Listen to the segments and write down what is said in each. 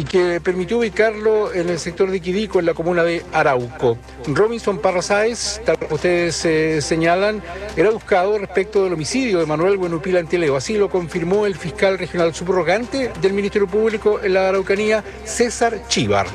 y que permitió ubicarlo en el sector de Quidico, en la comuna de Arauco. Robinson Parra Sáez, tal como ustedes señalan, era buscado respecto del homicidio de Manuel Buenupil Antileo. Así lo confirmó el fiscal regional subrogante del Ministerio Público en la Araucanía, César Chíbar.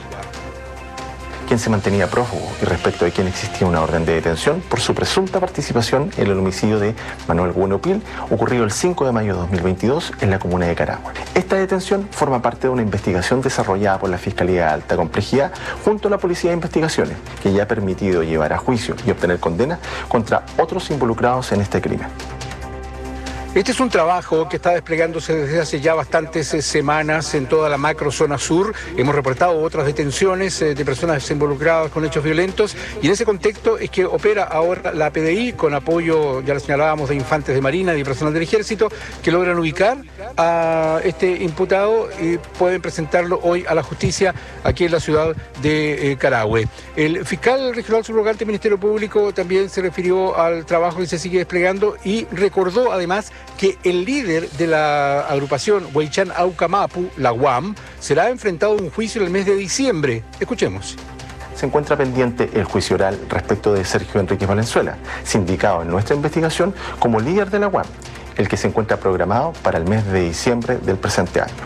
Quien se mantenía prófugo y respecto de quien existía una orden de detención por su presunta participación en el homicidio de Manuel Buenupil, ocurrido el 5 de mayo de 2022 en la comuna de Carahue. Esta detención forma parte de una investigación desarrollada por la Fiscalía de Alta Complejidad junto a la Policía de Investigaciones, que ya ha permitido llevar a juicio y obtener condena contra otros involucrados en este crimen. Este es un trabajo que está desplegándose desde hace ya bastantes semanas en toda la macro zona sur. Hemos reportado otras detenciones de personas involucradas con hechos violentos y en ese contexto es que opera ahora la PDI con apoyo, ya lo señalábamos, de infantes de Marina y personal del Ejército que logran ubicar a este imputado y pueden presentarlo hoy a la justicia aquí en la ciudad de Carahue. El fiscal regional subrogante del Ministerio Público también se refirió al trabajo que se sigue desplegando y recordó además que el líder de la agrupación Huaychán Aucamapu, la UAM, será enfrentado a un juicio en el mes de diciembre. Escuchemos. Se encuentra pendiente el juicio oral respecto de Sergio Enríquez Valenzuela, sindicado en nuestra investigación como líder de la UAM, el que se encuentra programado para el mes de diciembre del presente año.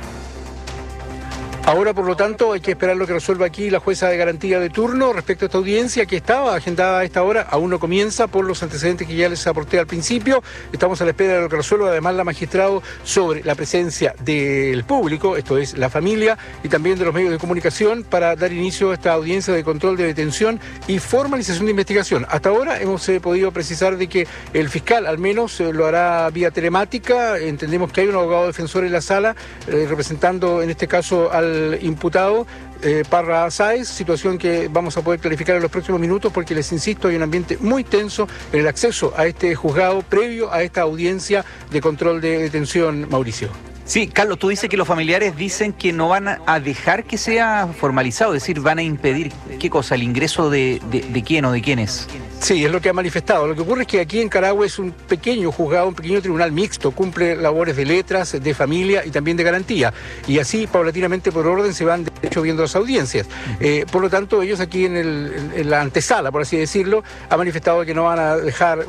Ahora, por lo tanto, hay que esperar lo que resuelva aquí la jueza de garantía de turno respecto a esta audiencia que estaba agendada a esta hora. Aún no comienza por los antecedentes que ya les aporté al principio. Estamos a la espera de lo que resuelva además la magistrado sobre la presencia del público, esto es, la familia, y también de los medios de comunicación para dar inicio a esta audiencia de control de detención y formalización de investigación. Hasta ahora hemos podido precisar de que el fiscal al menos lo hará vía telemática. Entendemos que hay un abogado defensor en la sala representando en este caso al imputado Parra Sáez, situación que vamos a poder clarificar en los próximos minutos porque les insisto, hay un ambiente muy tenso en el acceso a este juzgado previo a esta audiencia de control de detención, Mauricio. Sí, Carlos, tú dices que los familiares dicen que no van a dejar que sea formalizado, es decir, van a impedir, ¿qué cosa? ¿El ingreso de quién o de quiénes? Sí, es lo que ha manifestado. Lo que ocurre es que aquí en Carahue es un pequeño juzgado, un pequeño tribunal mixto, cumple labores de letras, de familia y también de garantía. Y así, paulatinamente, por orden, se van, de hecho, viendo las audiencias. Por lo tanto, ellos aquí en la antesala, por así decirlo, han manifestado que no van a dejar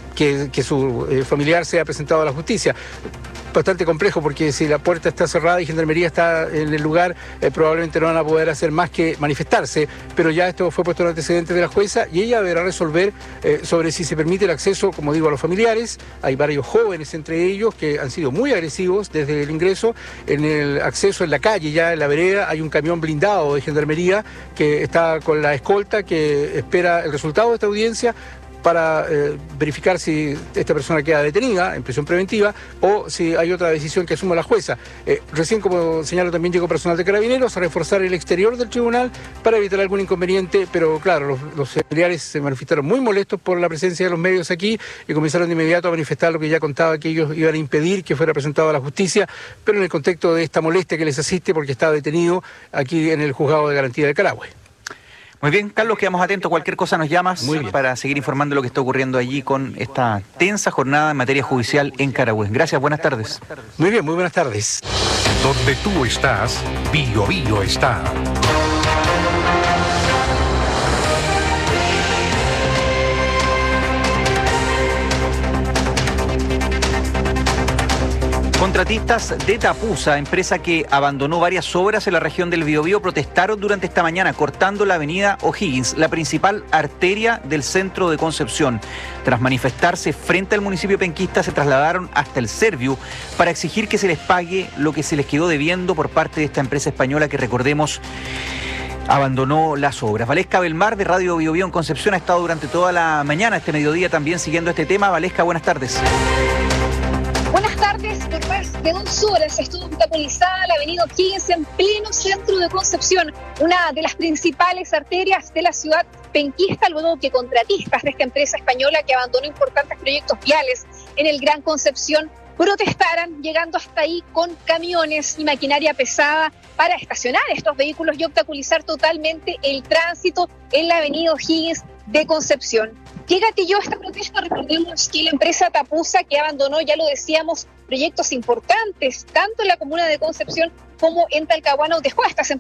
que su familiar sea presentado a la justicia. Bastante complejo porque si la puerta está cerrada y Gendarmería está en el lugar, probablemente no van a poder hacer más que manifestarse, pero ya esto fue puesto en antecedentes de la jueza y ella deberá resolver sobre si se permite el acceso, como digo, a los familiares. Hay varios jóvenes entre ellos que han sido muy agresivos desde el ingreso. En el acceso en la calle, ya en la vereda, hay un camión blindado de Gendarmería que está con la escolta que espera el resultado de esta audiencia para verificar si esta persona queda detenida en prisión preventiva o si hay otra decisión que asuma la jueza. Recién, como señalo, también llegó personal de Carabineros a reforzar el exterior del tribunal para evitar algún inconveniente, pero claro, los familiares se manifestaron muy molestos por la presencia de los medios aquí y comenzaron de inmediato a manifestar lo que ya contaba, que ellos iban a impedir que fuera presentado a la justicia, pero en el contexto de esta molestia que les asiste porque está detenido aquí en el juzgado de garantía de Carahue. Muy bien, Carlos, quedamos atentos. Cualquier cosa nos llamas para seguir informando lo que está ocurriendo allí con esta tensa jornada en materia judicial en Carahue. Gracias, buenas tardes. Muy bien, muy buenas tardes. Donde tú estás, Bio Bio está. Contratistas de Tapusa, empresa que abandonó varias obras en la región del Biobío, protestaron durante esta mañana cortando la avenida O'Higgins, la principal arteria del centro de Concepción. Tras manifestarse frente al municipio penquista, se trasladaron hasta el Serviu para exigir que se les pague lo que se les quedó debiendo por parte de esta empresa española que, recordemos, abandonó las obras. Valesca Belmar, de Radio Biobío en Concepción, ha estado durante toda la mañana, este mediodía, también siguiendo este tema. Valesca, buenas tardes. Buenas tardes. Por más de 2 horas estuvo obstaculizada la avenida O'Higgins en pleno centro de Concepción, una de las principales arterias de la ciudad penquista, luego que contratistas de esta empresa española que abandonó importantes proyectos viales en el Gran Concepción protestaran, llegando hasta ahí con camiones y maquinaria pesada para estacionar estos vehículos y obstaculizar totalmente el tránsito en la avenida O'Higgins de Concepción. ¿Qué gatilló esta protesta? Recordemos que la empresa Tapusa, que abandonó, ya lo decíamos, proyectos importantes, tanto en la comuna de Concepción como en Talcahuano, dejó a estas